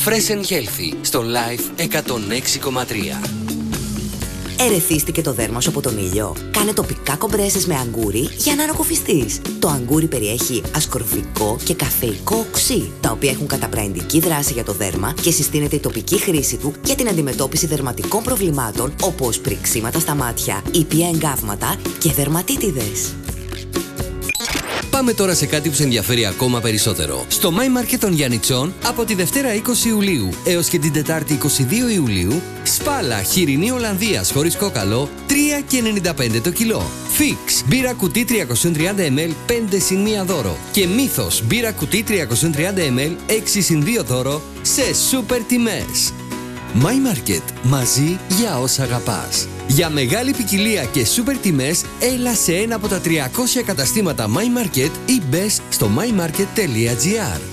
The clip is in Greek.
Fresh and Healthy στο Life 106,3. Ερεθίστηκε το δέρμα σου από τον ήλιο? Κάνε τοπικά κομπρέσες με αγκούρι για να ανακουφιστείς. Το αγκούρι περιέχει ασκορβικό και καφεϊκό οξύ, τα οποία έχουν καταπραγητική δράση για το δέρμα και συστήνεται η τοπική χρήση του για την αντιμετώπιση δερματικών προβλημάτων όπως πριξίματα στα μάτια, ήπια εγκάβματα και δερματίτιδες. Πάμε τώρα σε κάτι που σε ενδιαφέρει ακόμα περισσότερο. Στο My Market των Γιαννιτσών, από τη Δευτέρα 20 Ιουλίου έως και την Τετάρτη 22 Ιουλίου, σπάλα χοιρινή Ολλανδίας χωρίς κόκαλο, 3,95 το κιλό. Fix μπύρα κουτί 330 ml 5 συν 1 δώρο. Και Μύθος μπύρα κουτί 330 ml 6 συν 2 δώρο σε σούπερ τιμές. My Market, μαζί για όσα αγαπάς. Για μεγάλη ποικιλία και σούπερ τιμές, έλα σε ένα από τα 300 καταστήματα My Market ή μπες στο mymarket.gr.